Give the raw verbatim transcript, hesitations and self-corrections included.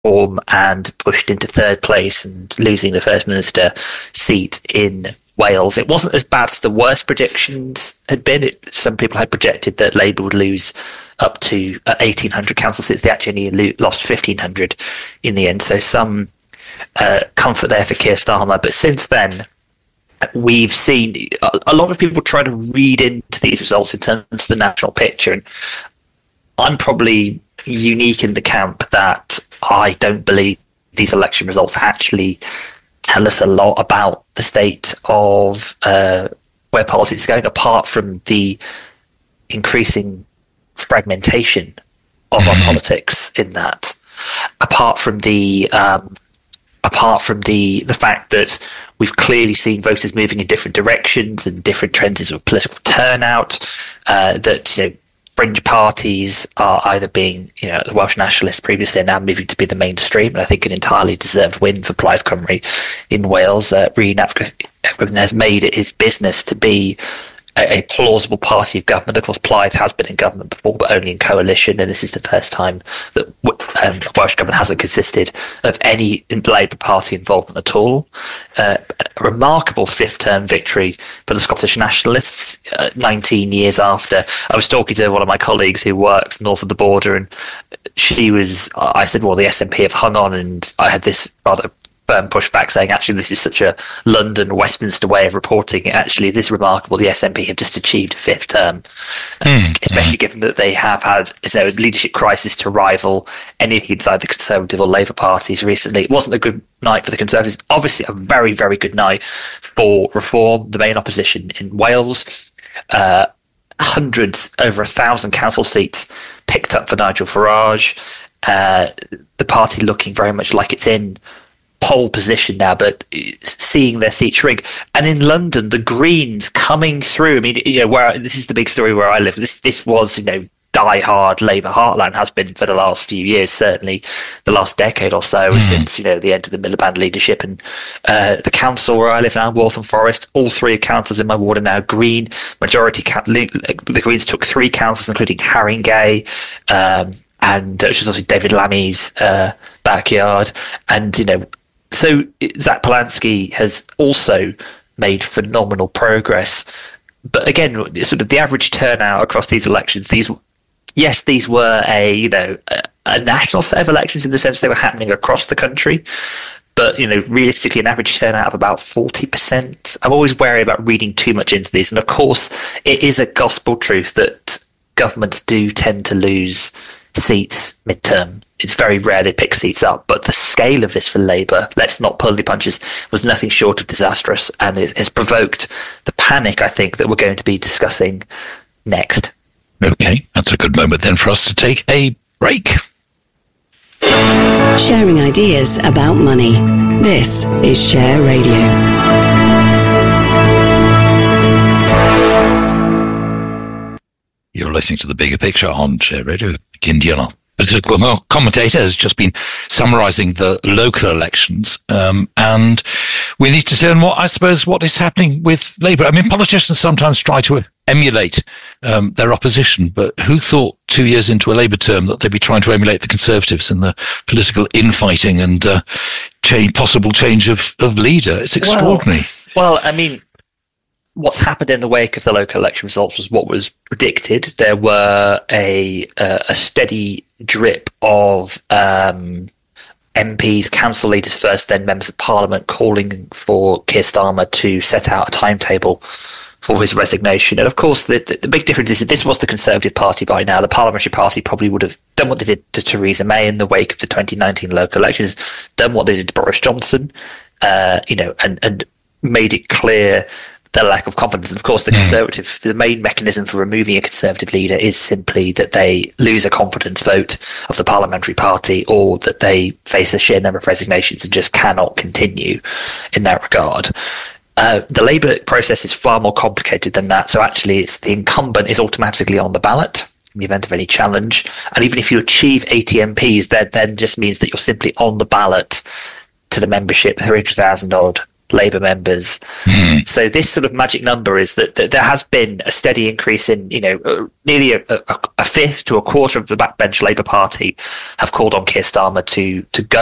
Reform and pushed into third place and losing the First Minister seat in Wales. It wasn't as bad as the worst predictions had been. It, some people had projected that Labour would lose up to uh, eighteen hundred council seats. They actually only lo- lost fifteen hundred in the end. So some uh, comfort there for Keir Starmer. But since then, we've seen a, a lot of people try to read into these results in terms of the national picture. And I'm probably unique in the camp that I don't believe these election results actually tell us a lot about the state of uh, where politics is going, apart from the increasing fragmentation of our politics in that, apart from the um, apart from the the fact that we've clearly seen voters moving in different directions and different trends of political turnout, uh, that, you know, fringe parties are either being, you know, the Welsh nationalists previously are now moving to be the mainstream, and I think an entirely deserved win for Plaid Cymru in Wales. Uh, Rhun Ap Gwynedd has made it his business to be a, a plausible party of government. Of course, Plaid has been in government before, but only in coalition, and this is the first time that um, Welsh government hasn't consisted of any Labour Party involvement at all. Uh, a remarkable fifth-term victory for the Scottish nationalists, uh, nineteen years after. I was talking to one of my colleagues who works north of the border, and she was, I said, well, the S N P have hung on, and I had this rather firm pushback saying, actually, this is such a London, Westminster way of reporting it. Actually, this is remarkable. The S N P have just achieved a fifth term, mm, especially mm. given that they have had, you know, a leadership crisis to rival anything inside the Conservative or Labour parties recently. It wasn't a good night for the Conservatives. Obviously, a very, very good night for Reform, the main opposition in Wales. Uh, hundreds, over a thousand council seats picked up for Nigel Farage. Uh, the party looking very much like it's in pole position now, but seeing their seat shrink. And in London, the Greens coming through. I mean, you know, where this is the big story where I live. This this was, you know, die-hard Labour heartland, has been for the last few years, certainly the last decade or so, mm. since, you know, the end of the Miliband leadership. And uh, the council where I live now, Waltham Forest, all three councils in my ward are now Green. Majority, the Greens took three councils, including Haringey, um, and which is obviously David Lammy's uh, backyard. And, you know, so Zach Polanski has also made phenomenal progress. But again, sort of the average turnout across these elections, these, yes, these were a, you know, a, a national set of elections in the sense they were happening across the country. But, you know, realistically, an average turnout of about forty percent. I'm always wary about reading too much into these. And of course, it is a gospel truth that governments do tend to lose seats midterm. It's very rare they pick seats up, but the scale of this for Labour, let's not pull any punches, was nothing short of disastrous, and it has provoked the panic, I think, that we're going to be discussing next. Okay, that's a good moment then for us to take a break. Sharing ideas about money. This is Share Radio. You're listening to The Bigger Picture on Share Radio. Indiana political commentator has just been summarising the local elections, um, and we need to turn what I suppose what is happening with Labour. I mean, politicians sometimes try to emulate um, their opposition, but who thought two years into a Labour term that they'd be trying to emulate the Conservatives in the political infighting and uh, change, possible change of, of leader? It's extraordinary. Well, well, I mean, what's happened in the wake of the local election results was what was predicted. There were a uh, a steady drip of um, M Ps, council leaders first, then members of Parliament calling for Keir Starmer to set out a timetable for his resignation. And of course, the, the, the big difference is that this was the Conservative Party by now. The Parliamentary Party probably would have done what they did to Theresa May in the wake of the twenty nineteen local elections, done what they did to Boris Johnson, uh, you know, and, and made it clear their lack of confidence. And of course, the Conservative, mm. the main mechanism for removing a Conservative leader is simply that they lose a confidence vote of the Parliamentary Party, or that they face a sheer number of resignations and just cannot continue in that regard. Uh, the Labour process is far more complicated than that. So actually, it's the incumbent is automatically on the ballot in the event of any challenge. And even if you achieve eighty M Ps, that then just means that you're simply on the ballot to the membership, three hundred thousand odd Labour members. Mm. So this sort of magic number is that, that there has been a steady increase in, you know, uh, nearly a, a, a fifth to a quarter of the backbench Labour Party have called on Keir Starmer to to go